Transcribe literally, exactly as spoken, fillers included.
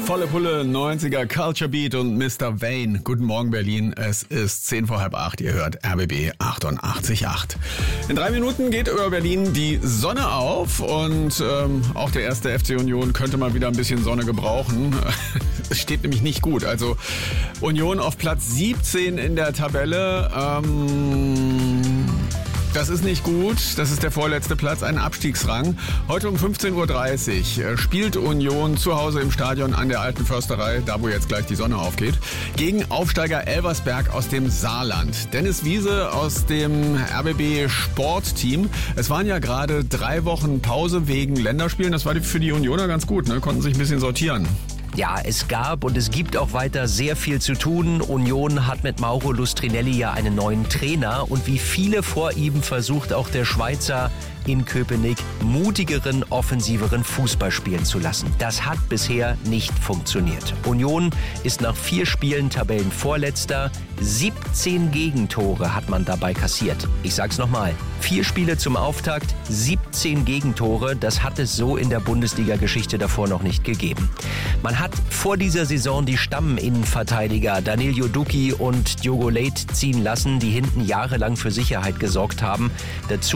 Volle Pulle, neunziger Culture Beat und Mister Wayne. Guten Morgen Berlin, es ist zehn vor halb acht, ihr hört R B B achtundachtzig Komma acht. In drei Minuten geht über Berlin die Sonne auf und ähm, auch der erste F C Union könnte mal wieder ein bisschen Sonne gebrauchen. Es steht nämlich nicht gut, also Union auf Platz siebzehn in der Tabelle. Ähm... Das ist nicht gut. Das ist der vorletzte Platz, ein Abstiegsrang. Heute um fünfzehn Uhr dreißig spielt Union zu Hause im Stadion an der Alten Försterei, da wo jetzt gleich die Sonne aufgeht, gegen Aufsteiger Elversberg aus dem Saarland. Dennis Wiese aus dem R B B Sportteam. Es waren ja gerade drei Wochen Pause wegen Länderspielen. Das war für die Unioner ganz gut, ne? Konnten sich ein bisschen sortieren. Ja, es gab und es gibt auch weiter sehr viel zu tun. Union hat mit Mauro Lustrinelli ja einen neuen Trainer und wie viele vor ihm versucht auch der Schweizer in Köpenick mutigeren, offensiveren Fußball spielen zu lassen. Das hat bisher nicht funktioniert. Union ist nach vier Spielen Tabellenvorletzter. siebzehn Gegentore hat man dabei kassiert. Ich sag's nochmal. Vier Spiele zum Auftakt, siebzehn Gegentore. Das hat es so in der Bundesliga-Geschichte davor noch nicht gegeben. Man hat vor dieser Saison die Stamminnenverteidiger Danilo Duki und Diogo Leite ziehen lassen, die hinten jahrelang für Sicherheit gesorgt haben. Dazu